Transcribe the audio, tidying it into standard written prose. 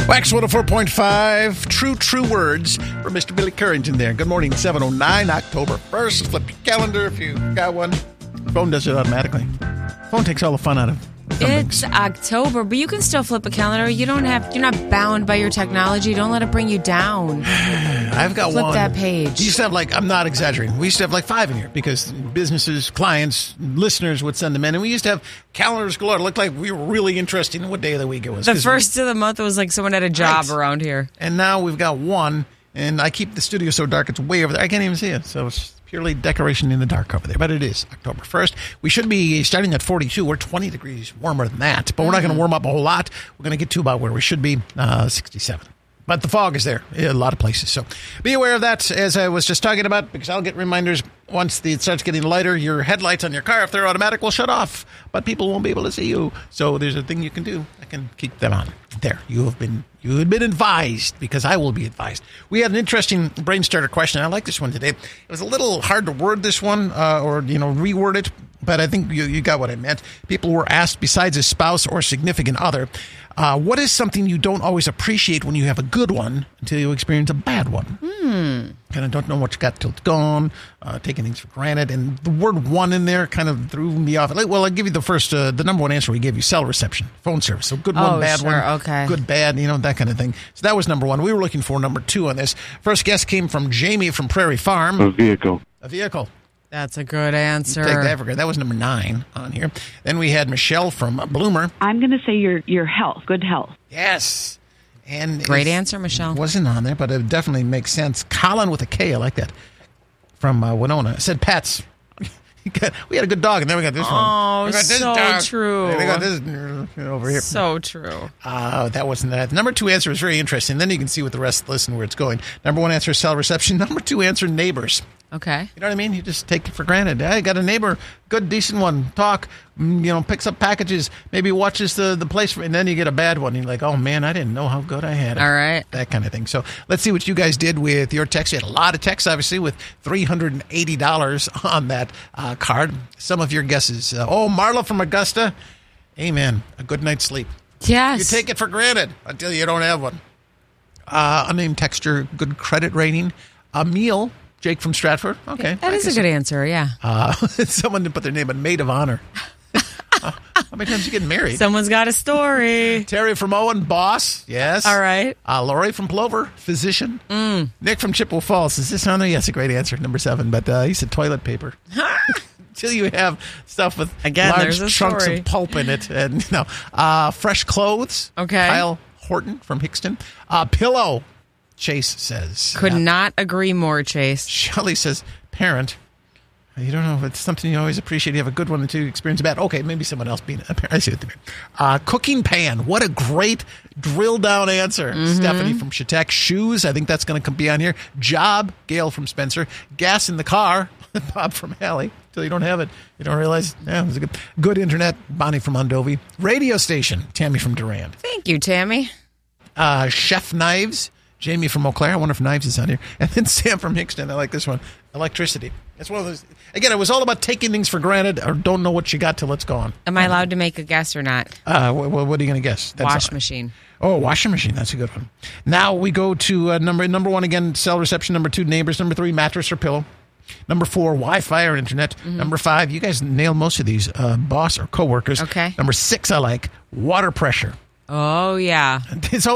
Wax 104.5, true words from Mr. Billy Currington there. Good morning, 7:09, October 1st. Flip your calendar if you got one. Phone does it automatically. Phone takes all the fun out of it. It's October, but you can still flip a calendar. You're not bound by your technology. Don't let it bring you down. I've got Flip one. that page. You used to have I'm not exaggerating. We used to have 5 in here because businesses, clients, listeners would send them in. And we used to have calendars galore. It looked like we were really interested in what day of the week it was. The first of the month was like someone had a job around here. And now we've got one, and I keep the studio so dark it's way over there. I can't even see it. So it's purely decoration in the dark over there. But it is October 1st. We should be starting at 42. We're 20 degrees warmer than that. But we're not going to warm up a whole lot. We're going to get to about where we should be, 67. But the fog is there in a lot of places. So be aware of that, as I was just talking about, because I'll get reminders once it starts getting lighter. Your headlights on your car, if they're automatic, will shut off. But people won't be able to see you. So there's a thing you can do that can keep them on. There, you have been advised, because I will be advised. We had an interesting brain starter question. I like this one today. It was a little hard to word this one or reword it, but I think you got what I meant. People were asked, besides a spouse or significant other, what is something you don't always appreciate when you have a good one until you experience a bad one? Kind of don't know what you got till it's gone, taking things for granted. And the word one in there kind of threw me off. Well, I'll give you the number one answer we gave you, cell reception, phone service. So good one, bad one, okay. Good, bad, that kind of thing. So that was number one. We were looking for number two on this. First guess came from Jamie from Prairie Farm. A vehicle. That's a good answer. Take that for granted. That was number 9 on here. Then we had Michelle from Bloomer. I'm going to say your health, good health. Yes. And great answer, Michelle. Wasn't on there, but it definitely makes sense. Colin with a K, I like that. From Winona. Said pets. We had a good dog, and then we got this one. Oh, We got this so dog. true. We got this over here. So true. That wasn't that. Number 2 answer is very interesting. Then you can see with the rest, listen where it's going. Number 1 answer is cell reception. Number 2 answer, neighbors. Okay. You know what I mean? You just take it for granted. I got a neighbor, good, decent one, talk, picks up packages, maybe watches the place, and then you get a bad one. You're like, oh, man, I didn't know how good I had it. All right. That kind of thing. So let's see what you guys did with your text. You had a lot of texts, obviously, with $380 on that card. Some of your guesses. Marla from Augusta. Amen. A good night's sleep. Yes. You take it for granted until you don't have one. Unnamed texture, good credit rating. A meal. Jake from Stratford. Okay. That is a good answer, yeah. Someone didn't put their name, but maid of honor. How many times are you getting married? Someone's got a story. Terry from Owen, boss. Yes. All right. Lori from Plover, physician. Nick from Chippewa Falls. Is this on there? Yes, a great answer. Number 7. But he said toilet paper. Until you have stuff with large chunks of pulp in it. And fresh clothes. Okay. Kyle Horton from Hickston. Pillow. Chase says. Could not agree more, Chase. Shelley says, parent. You don't know if it's something you always appreciate. You have a good one until you experience a bad. Okay, maybe someone else being a parent. I see what they mean. Cooking pan. What a great drill down answer. Stephanie from Chautauqua. Shoes. I think that's going to be on here. Job. Gail from Spencer. Gas in the car. Bob from Hallie. Until you don't have it, you don't realize. Yeah, it was a good internet. Bonnie from Mondovi. Radio station. Tammy from Durand. Thank you, Tammy. Chef Knives. Jamie from Eau Claire. I wonder if Knives is on here. And then Sam from Hickston. I like this one. Electricity. It's one of those. Again, it was all about taking things for granted or don't know what you got till it's gone. Am I allowed to make a guess or not? What are you going to guess? Wash machine. Oh, washing machine. That's a good one. Now we go to number 1 again, cell reception. Number 2, neighbors. Number 3, mattress or pillow. Number 4, Wi-Fi or internet. Number 5, you guys nailed most of these, boss or coworkers. Okay. Number 6, I like water pressure. Oh, yeah. It's always